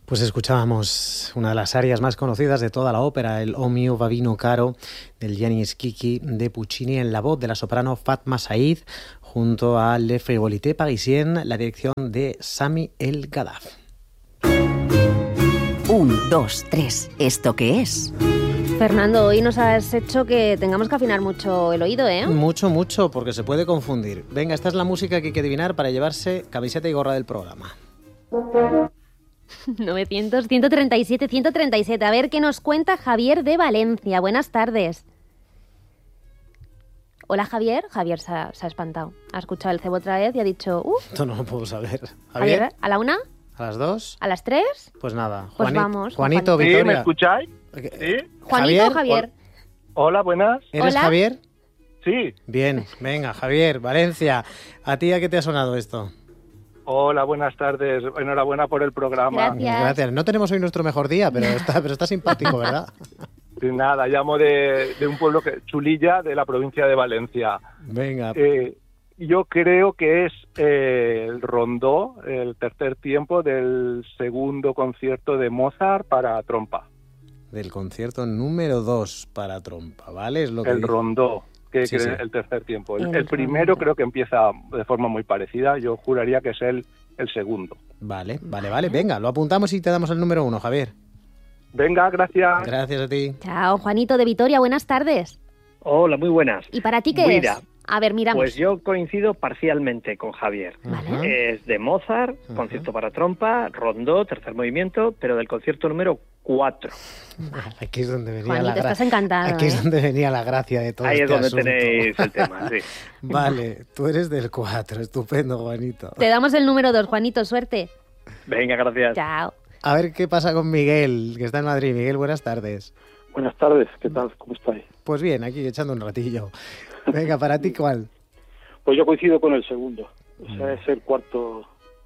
Pues escuchábamos una de las arias más conocidas de toda la ópera, el O mio bambino caro, del Gianni Schicchi de Puccini, en la voz de la soprano Fatma Said, junto a Le Frivolité Parisien, la dirección de Sami El Gaddaf. 1, 2, 3, ¿esto qué es? Fernando, hoy nos has hecho que tengamos que afinar mucho el oído, ¿eh? Mucho, porque se puede confundir. Venga, esta es la música que hay que adivinar para llevarse camiseta y gorra del programa. 900, 137, 137. A ver qué nos cuenta Javier de Valencia. Buenas tardes. Hola, Javier. Javier se ha espantado. Ha escuchado el cebo otra vez y ha dicho... Esto no lo puedo saber. Javier, ¿a la 1? ¿A las 2? ¿A las 3? Pues nada. Pues vamos. Juanito, Juanito. Victoria. ¿Sí? ¿Me escucháis? ¿Sí? Juanito, Javier. Hola, buenas. ¿Eres Hola. Javier? Sí. Bien, venga, Javier, Valencia. ¿A ti a qué te ha sonado esto? Hola, buenas tardes. Enhorabuena por el programa. Gracias. No tenemos hoy nuestro mejor día, pero está simpático, ¿verdad? Sí, nada, llamo de un pueblo Chulilla, de la provincia de Valencia. Venga. Yo creo que es el rondó, el tercer tiempo del segundo concierto de Mozart para trompa. Del concierto número 2 para trompa, ¿vale? Es lo que El rondó, que Sí, es sí. el tercer tiempo. El El primero rondó. creo que empieza de forma muy parecida. Yo juraría que es el segundo. Vale. Venga, lo apuntamos y te damos el número 1, Javier. Venga, gracias. Gracias a ti. Chao, Juanito de Vitoria. Buenas tardes. Hola, muy buenas. ¿Y para ti qué Mira, es? A ver, miramos. Pues yo coincido parcialmente con Javier. Vale. Es de Mozart, concierto para trompa, rondó, tercer movimiento, pero del concierto número 4. Aquí es donde venía Juanito, la gracia. estás encantado, Aquí ¿eh? es donde venía la gracia de todo Ahí este es donde asunto. tenéis el tema, sí. Vale, tú eres del 4, estupendo, Juanito. Te damos el número 2, Juanito. Suerte. Venga, gracias. Chao. A ver qué pasa con Miguel, que está en Madrid. Miguel, buenas tardes. Buenas tardes, ¿qué tal? ¿Cómo estáis? Pues bien, aquí echando un ratillo. Venga, ¿para ti cuál? Pues yo coincido con el segundo. O sea, es el cuarto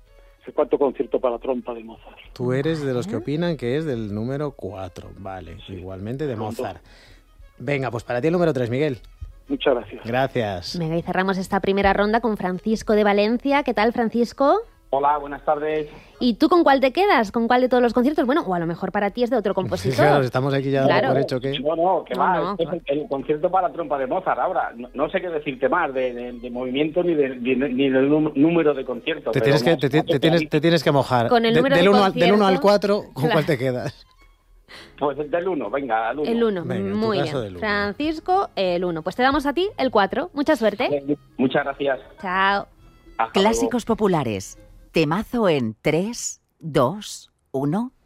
concierto para trompa de Mozart. Tú eres de los que opinan que es del número 4. Vale, Sí. igualmente de Rondo. Mozart. Venga, pues para ti el número 3, Miguel. Muchas gracias. Gracias. Venga, y cerramos esta primera ronda con Francisco de Valencia. ¿Qué tal, Francisco? Hola, buenas tardes. ¿Y tú con cuál te quedas? ¿Con cuál de todos los conciertos? Bueno, o a lo mejor para ti es de otro compositor. Claro, estamos aquí ya Claro. por hecho que... No, que No, va, no, este es el concierto para trompa de Mozart. Ahora, no sé qué decirte más de movimiento ni del número de conciertos. Te pero tienes que mojar. Con el número del de 1 al concierto. 4, ¿con Claro. cuál te quedas? Pues del 1, venga, al 1. El 1, Venga, en tu muy caso bien. del uno. Francisco, el 1. Pues te damos a ti el 4. Mucha suerte. Muchas gracias. Chao. Hasta luego. Clásicos populares. Temazo en 3, 2, 1.